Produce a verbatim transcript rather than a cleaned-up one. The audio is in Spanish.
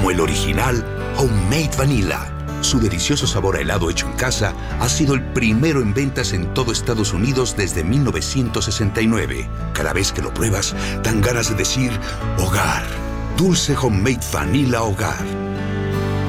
como el original Homemade Vanilla. Su delicioso sabor a helado hecho en casa ha sido el primero en ventas en todo Estados Unidos desde mil novecientos sesenta y nueve. Cada vez que lo pruebas, dan ganas de decir hogar. Dulce Homemade Vanilla Hogar.